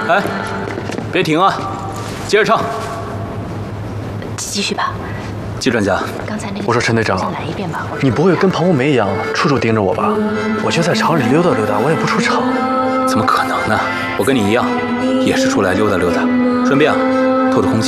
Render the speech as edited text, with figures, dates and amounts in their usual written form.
哎，别停啊，接着唱。 继续吧。 季专家， 刚才那个， 我说陈队长， 再来一遍吧。 你不会跟庞红梅一样，处处盯着我吧？我就在厂里溜达溜达，我也不出场。 怎么可能呢？我跟你一样，也是出来溜达溜达，顺便透透空气。